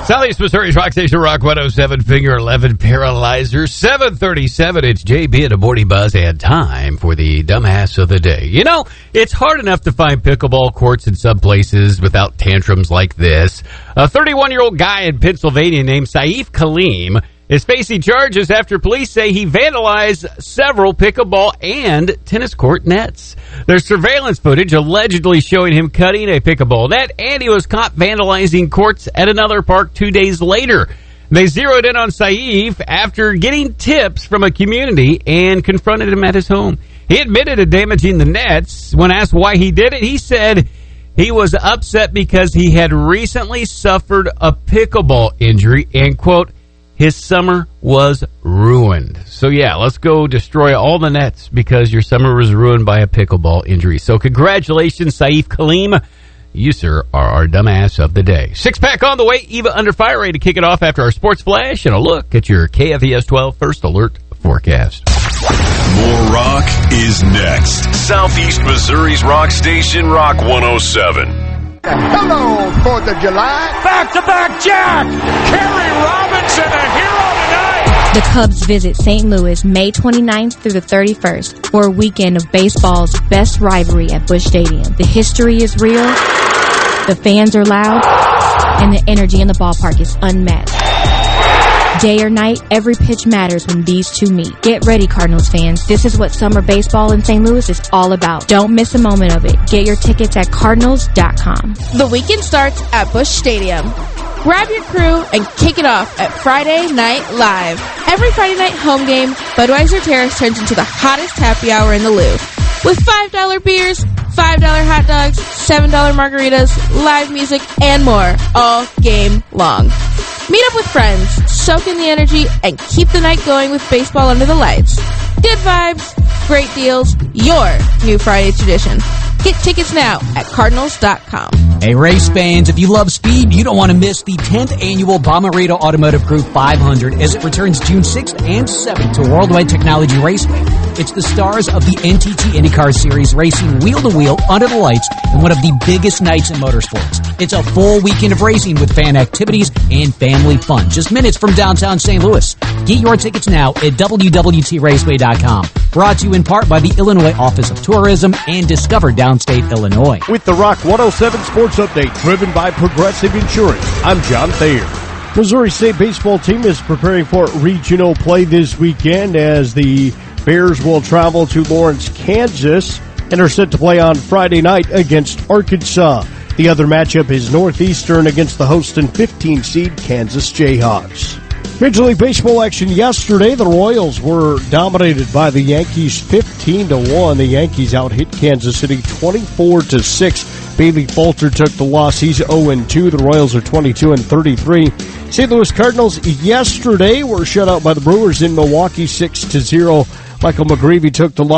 Southeast Missouri's Rock Station, Rock 107, Finger 11, Paralyzer, 737. It's JB and the Morning Buzz, and time for the dumbass of the day. You know, it's hard enough to find pickleball courts in some places without tantrums like this. A 31-year-old guy in Pennsylvania named Saif Kaleem is facing charges after police say he vandalized several pickleball and tennis court nets. There's surveillance footage allegedly showing him cutting a pickleball net, and he was caught vandalizing courts at another park 2 days later. They zeroed in on Saif after getting tips from a community and confronted him at his home. He admitted to damaging the nets. When asked why he did it, he said he was upset because he had recently suffered a pickleball injury and, quote, his summer was ruined. So, yeah, let's go destroy all the nets because your summer was ruined by a pickleball injury. So, congratulations, Saif Kaleem. You, sir, are our dumbass of the day. Six-pack on the way. Eva under fire, ready to kick it off after our sports flash and a look at your KFES 12 First Alert forecast. More rock is next. Southeast Missouri's rock station, Rock 107. Hello, 4th of July. Back-to-back Jack. Kerry Robinson, a hero tonight. The Cubs visit St. Louis May 29th through the 31st for a weekend of baseball's best rivalry at Busch Stadium. The history is real, the fans are loud, and the energy in the ballpark is unmatched. Day or night, every pitch matters when these two meet. Get ready, Cardinals fans. This is what summer baseball in St. Louis is all about. Don't miss a moment of it. Get your tickets at Cardinals.com. The weekend starts at Busch Stadium. Grab your crew and kick it off at Friday Night Live. Every Friday night home game, Budweiser Terrace turns into the hottest happy hour in the Lou. With $5 beers, $5 hot dogs, $7 margaritas, live music, and more all game long. Meet up with friends, soak in the energy, and keep the night going with baseball under the lights. Good vibes, great deals, your new Friday tradition. Get tickets now at Cardinals.com. Hey, race fans, if you love speed, you don't want to miss the 10th annual Bomarito Automotive Group 500 as it returns June 6th and 7th to Worldwide Technology Raceway. It's the stars of the NTT IndyCar Series racing wheel-to-wheel under the lights in one of the biggest nights in motorsports. It's a full weekend of racing with fan activities and family fun, just minutes from downtown St. Louis. Get your tickets now at WWTRaceway.com. Brought to you in part by the Illinois Office of Tourism and Discover Downstate Illinois. With the Rock 107 Sports Update, driven by Progressive Insurance, I'm John Thayer. Missouri State baseball team is preparing for regional play this weekend as the Bears will travel to Lawrence, Kansas, and are set to play on Friday night against Arkansas. The other matchup is Northeastern against the host and 15 seed Kansas Jayhawks. Major League Baseball action yesterday. The Royals were dominated by the Yankees 15-1. The Yankees out-hit Kansas City 24-6. Bailey Falter took the loss. He's 0-2. The Royals are 22-33. St. Louis Cardinals yesterday were shut out by the Brewers in Milwaukee 6-0. Michael McGreevy took the loss.